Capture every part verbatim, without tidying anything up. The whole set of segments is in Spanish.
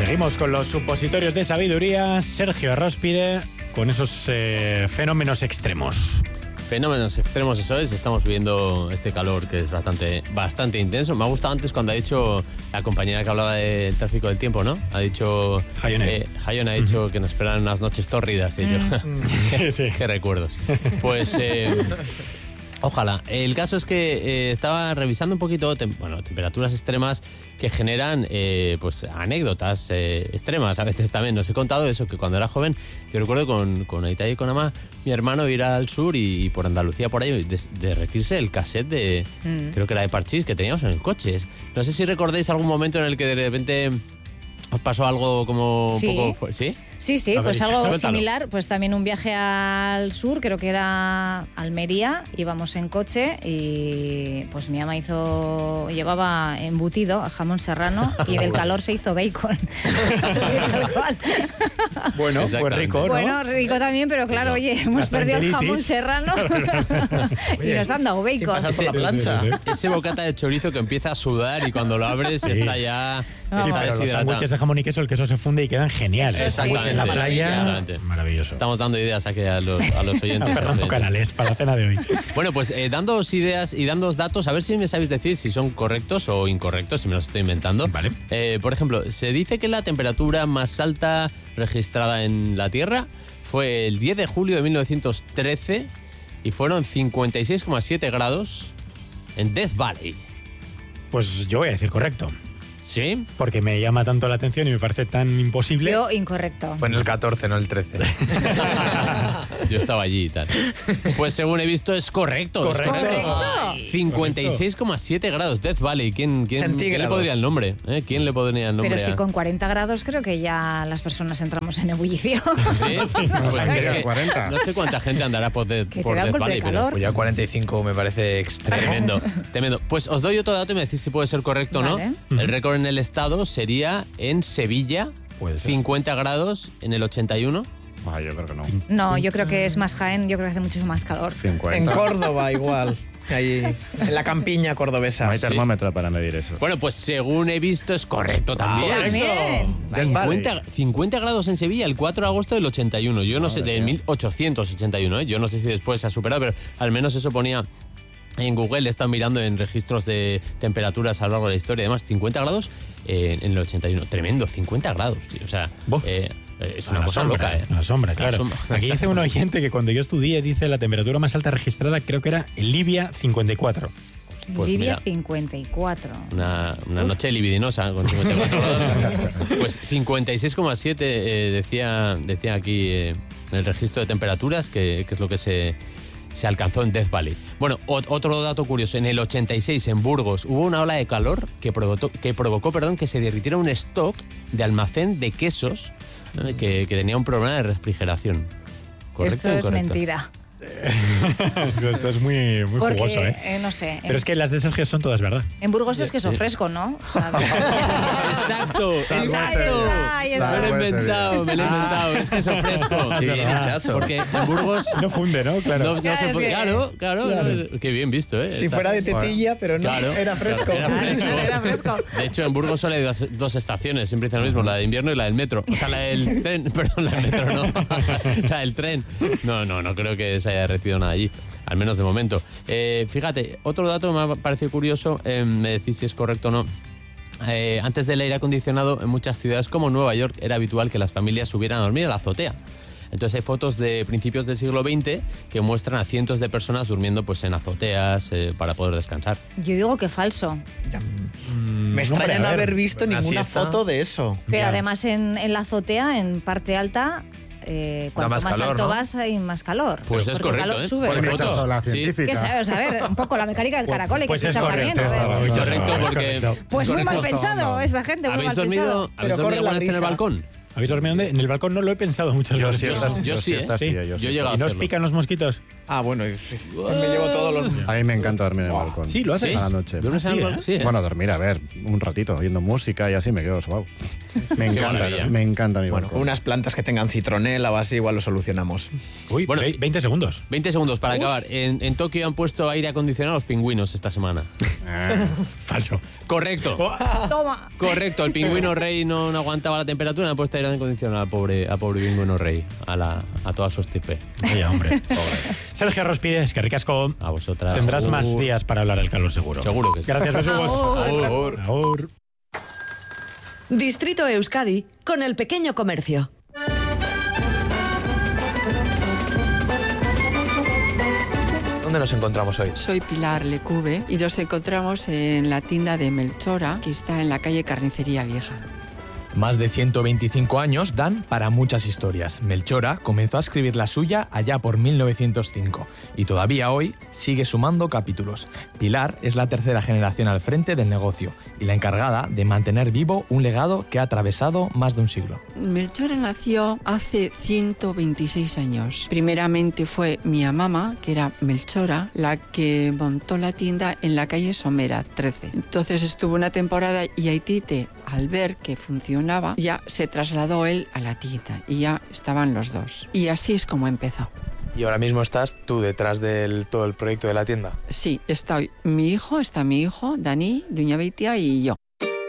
Seguimos con los supositorios de sabiduría. Sergio Arróspide, con esos eh, fenómenos extremos. Fenómenos extremos, eso es. Estamos viviendo este calor que es bastante, bastante intenso. Me ha gustado antes cuando ha dicho la compañera que hablaba del tráfico del tiempo, ¿no? Ha dicho... Hayone. Eh, Hayone ha dicho uh-huh. que nos esperan unas noches tórridas. Y yo, sí, sí. Qué recuerdos. Pues... Eh, Ojalá. El caso es que eh, estaba revisando un poquito, tem- bueno, temperaturas extremas que generan, eh, pues, anécdotas eh, extremas a veces también. Nos he contado eso, que cuando era joven, yo recuerdo con, con Aita y con Ama, mi hermano ir al sur y, y por Andalucía, por ahí, de, derretirse el cassette de, mm. creo que era de Parchís, que teníamos en el coche. No sé si recordáis algún momento en el que de repente... ¿Os pasó algo como sí. un poco... ¿Sí? Sí, sí, pues algo Cuéntalo. similar. Pues también un viaje al sur, creo que era Almería, íbamos en coche y pues mi ama hizo, llevaba embutido jamón serrano y del calor se hizo bacon. Bueno, pues rico, ¿no? Bueno, rico también, pero claro, oye, hemos perdido el jamón serrano y nos han dado bacon. Pasar por la plancha. Ese bocata de chorizo que empieza a sudar y cuando lo abres sí. está ya... No, sí, pero los sándwiches de jamón y queso, el queso se funde y quedan geniales. Exactamente. En la playa, maravilloso. Estamos dando ideas aquí a los, a los oyentes. A Fernando Canales, para la cena de hoy. Bueno, pues eh, dándoos ideas y dándoos datos, a ver si me sabéis decir si son correctos o incorrectos, si me los estoy inventando. Vale. Eh, por ejemplo, se dice que la temperatura más alta registrada en la Tierra fue el diez de julio de mil novecientos trece y fueron cincuenta y seis coma siete grados en Death Valley. Pues yo voy a decir correcto. ¿Sí? Porque me llama tanto la atención y me parece tan imposible. Yo, incorrecto. Fue en el catorce, no el trece. Yo estaba allí y tal. Pues según he visto es correcto. Correcto. Es correcto. cincuenta y seis coma siete grados, Death Valley. ¿Quién, quién, ¿quién le podría el nombre? ¿Eh? ¿Quién le podría el nombre? Pero si a... con cuarenta grados creo que ya las personas entramos en ebullición. ¿Sí? sí no, pues es que cuarenta. No sé cuánta gente andará por, de, por Death Valley, pero pues ya cuarenta y cinco me parece extremo. Tremendo, tremendo. Pues os doy otro dato y me decís si puede ser correcto o vale. no. El récord en el estado sería en Sevilla, cincuenta grados en el ochenta y uno. Ah, yo creo que no. No, yo creo que es más Jaén, yo creo que hace mucho más calor. cincuenta. En Córdoba igual. Ahí, en la campiña cordobesa. No hay termómetro sí. para medir eso. Bueno, pues según he visto es correcto también. Ah, bien. cincuenta, cincuenta grados en Sevilla el cuatro de agosto del ochenta y uno. Yo no sé, de mil ochocientos ochenta y uno. ¿eh? Yo no sé si después se ha superado, pero al menos eso ponía... En Google están mirando en registros de temperaturas a lo largo de la historia y demás. cincuenta grados eh, en el ochenta y uno. Tremendo, cincuenta grados, tío. O sea, eh, es una cosa sombra, loca, ¿eh? Una sombra, claro. Sombra. Aquí dice un oyente que cuando yo estudié, dice la temperatura más alta registrada, creo que era en Libia, cincuenta y cuatro. Pues Libia, mira, cincuenta y cuatro. Una, una noche libidinosa con cincuenta y cuatro grados. Pues cincuenta y seis coma siete eh, decía, decía aquí eh, el registro de temperaturas, que, que es lo que se... se alcanzó en Death Valley. Bueno, otro dato curioso, en el ochenta y seis en Burgos hubo una ola de calor que provocó, que, provocó, perdón, que se derritiera un stock de almacén de quesos ¿no? que, que tenía un problema de refrigeración. ¿Correcto? Esto es mentira. Esto es muy, muy Porque, jugoso, ¿eh? eh no sé. Pero es que las de Sergio son todas verdad. En Burgos es queso fresco, ¿no? O sea, exacto, exacto. Me lo he inventado, me lo he inventado. Es queso fresco. Qué bien hechazo. Porque en Burgos... No funde, ¿no? Claro. No, no claro, se puede, sí. claro, claro, claro. Qué bien visto, ¿eh? Si Está... fuera de tetilla, pero no, claro, era fresco. Era fresco. Era fresco. De hecho, en Burgos solo hay dos, dos estaciones, siempre dicen lo mismo, la de invierno y la del metro. O sea, la del tren, perdón, la del metro no. La del tren. No, no, no creo que se haya derretido nada allí. Al menos de momento. Eh, fíjate, otro dato me ha parecido curioso, eh, me decís si es correcto o no. Eh, antes del aire acondicionado, en muchas ciudades como Nueva York era habitual que las familias subieran a dormir a la azotea. Entonces hay fotos de principios del siglo veinte que muestran a cientos de personas durmiendo pues, en azoteas eh, para poder descansar. Yo digo que falso. Mm, Me extraña no haber visto ninguna foto de eso. Pero ya. además en, en la azotea, en parte alta... Eh, cuanto más, más calor, alto ¿no? vas hay más calor. Pues es correcto, el calor ¿eh? sube. Por fotos. La científica. ¿Qué sabes? A ver, un poco la mecánica del caracol, pues, que pues se echa también. Muy correcto porque... Pues muy mal pensado esta gente, muy mal pensado. ¿Habéis dormido alguna vez en el balcón? ¿Habéis dormido dónde? En el balcón no lo he pensado muchas Yo veces. sí, estás, yo, yo sí, sí, ¿eh? estás, Sí. sí, yo Yo sí. he llegado ¿Y no a os hacerlo. pican los mosquitos? Ah, bueno, me llevo todos los... A mí me encanta dormir en el balcón. Sí, lo haces. ¿Sí? A la noche. ¿Duermes en el Sí, balcón? ¿eh? Sí, ¿eh? Bueno, dormir, a ver, un ratito, oyendo música y así me quedo sobao. Me encanta, maravilla. me encanta mi Bueno, balcón. con unas plantas que tengan citronela o así, igual lo solucionamos. Uy, Bueno. veinte segundos. veinte segundos para acabar. En, en Tokio han puesto aire acondicionado a los pingüinos esta semana. Ah, caso. Correcto. Toma. Correcto, el pingüino rey no, no aguantaba la temperatura, han puesto aire acondicionado al pobre, al pobre pingüino rey, a, la, a toda su estirpe. Vaya, hombre. Sergio Rospides, que ricasco. A vosotras. Tendrás Agur. más días para hablar del calor seguro. Seguro que sí. Gracias, besugos. Agur. Agur. Agur. Distrito Euskadi con el pequeño comercio. ¿Dónde nos encontramos hoy? Soy Pilar Lecube y nos encontramos en la tienda de Melchora, que está en la calle Carnicería Vieja. Más de ciento veinticinco años dan para muchas historias. Melchora comenzó a escribir la suya allá por mil novecientos cinco y todavía hoy sigue sumando capítulos. Pilar es la tercera generación al frente del negocio y la encargada de mantener vivo un legado que ha atravesado más de un siglo. Melchora nació hace ciento veintiséis años. Primeramente fue mi mamá, que era Melchora, la que montó la tienda en la calle Somera, trece. Entonces estuvo una temporada y Aitite, al ver que funcionaba, ya se trasladó él a la tienda y ya estaban los dos. Y así es como empezó. Y ahora mismo estás tú detrás de todo el proyecto de la tienda. Sí, estoy mi hijo, está mi hijo, Dani, Duña Beitia y yo.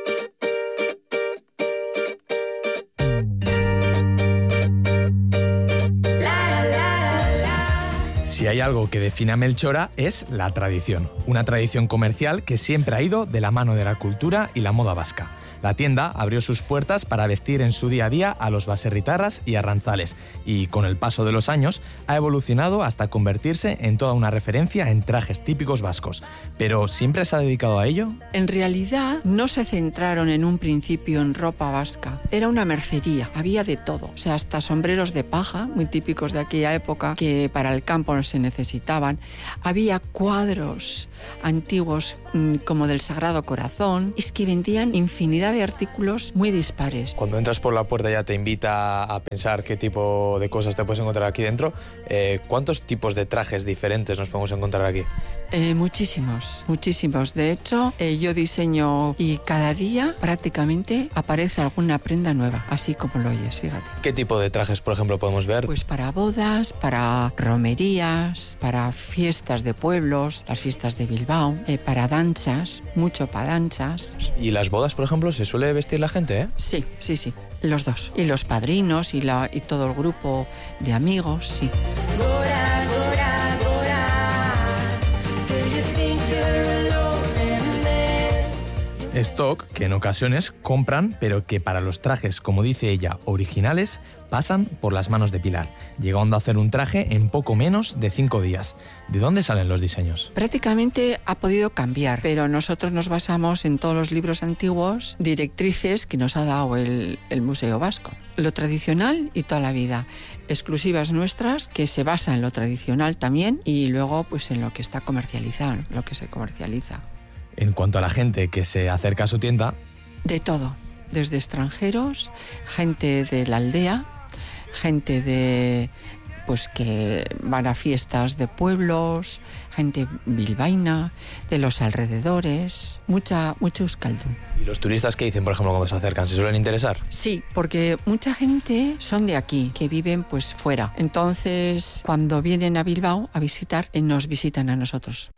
Si hay algo que define a Melchora es la tradición. Una tradición comercial que siempre ha ido de la mano de la cultura y la moda vasca. La tienda abrió sus puertas para vestir en su día a día a los baserritarras y arrantzales y, con el paso de los años, ha evolucionado hasta convertirse en toda una referencia en trajes típicos vascos. ¿Pero siempre se ha dedicado a ello? En realidad no se centraron en un principio en ropa vasca. Era una mercería, había de todo. O sea, hasta sombreros de paja, muy típicos de aquella época, que para el campo no se necesitaban. Había cuadros antiguos como del Sagrado Corazón. Es que vendían infinidad de artículos muy dispares. Cuando entras por la puerta ya te invita a pensar qué tipo de cosas te puedes encontrar aquí dentro. Eh, ¿Cuántos tipos de trajes diferentes nos podemos encontrar aquí? Eh, muchísimos, muchísimos. De hecho, eh, yo diseño y cada día prácticamente aparece alguna prenda nueva, así como lo oyes, fíjate. ¿Qué tipo de trajes, por ejemplo, podemos ver? Pues para bodas, para romerías, para fiestas de pueblos, las fiestas de Bilbao, eh, para danzas, mucho para danzas. ¿Y las bodas, por ejemplo, se suele vestir la gente, eh? Sí, sí, sí, los dos. Y los padrinos y, la, y todo el grupo de amigos, sí. Gora, gora, gora. Do you think you're alone in this? Stock que en ocasiones compran, pero que para los trajes, como dice ella, originales, pasan por las manos de Pilar, llegando a hacer un traje en poco menos de cinco días. ¿De dónde salen los diseños? Prácticamente ha podido cambiar, pero nosotros nos basamos en todos los libros antiguos, directrices que nos ha dado el, el Museo Vasco. Lo tradicional y toda la vida. Exclusivas nuestras que se basan en lo tradicional también y luego pues en lo que está comercializado, lo que se comercializa. En cuanto a la gente que se acerca a su tienda... De todo, desde extranjeros, gente de la aldea, gente de pues que van a fiestas de pueblos, gente bilbaína, de los alrededores, mucha, mucho euskaldun. ¿Y los turistas qué dicen, por ejemplo, cuando se acercan? ¿Se suelen interesar? Sí, porque mucha gente son de aquí, que viven pues fuera. Entonces, cuando vienen a Bilbao a visitar, nos visitan a nosotros.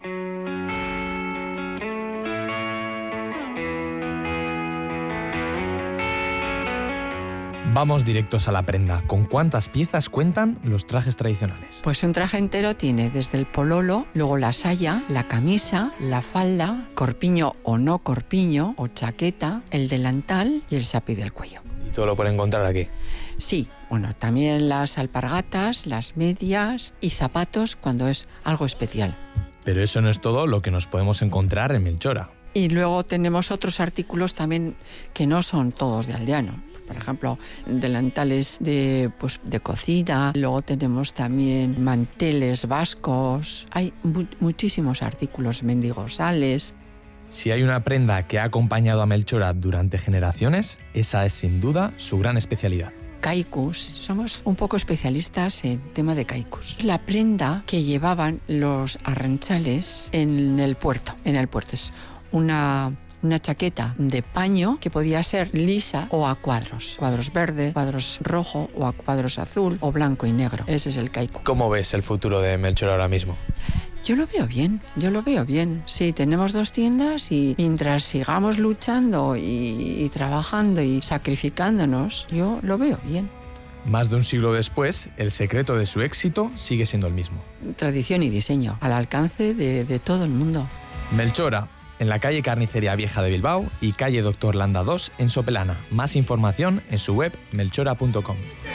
Vamos directos a la prenda. ¿Con cuántas piezas cuentan los trajes tradicionales? Pues un traje entero tiene desde el pololo, luego la saya, la camisa, la falda, corpiño o no corpiño, o chaqueta, el delantal y el sapi del cuello. ¿Y todo lo pueden encontrar aquí? Sí, bueno, también las alpargatas, las medias y zapatos cuando es algo especial. Pero eso no es todo lo que nos podemos encontrar en Melchora. Y luego tenemos otros artículos también que no son todos de aldeano. Por ejemplo, delantales de, pues, de cocina, luego tenemos también manteles vascos, hay mu- muchísimos artículos, mendigosales. Si hay una prenda que ha acompañado a Melchora durante generaciones, esa es sin duda su gran especialidad. Kaikus, somos un poco especialistas en tema de kaikus. La prenda que llevaban los arranchales en el puerto, en el puerto es una... Una chaqueta de paño que podía ser lisa o a cuadros. Cuadros verde, cuadros rojo o a cuadros azul o blanco y negro. Ese es el kaiku. ¿Cómo ves el futuro de Melchora ahora mismo? Yo lo veo bien, yo lo veo bien. Sí, tenemos dos tiendas y mientras sigamos luchando y, y trabajando y sacrificándonos, yo lo veo bien. Más de un siglo después, el secreto de su éxito sigue siendo el mismo. Tradición y diseño, al alcance de, de todo el mundo. Melchora, en la calle Carnicería Vieja de Bilbao y calle Doctor Landa dos en Sopelana. Más información en su web melchora punto com.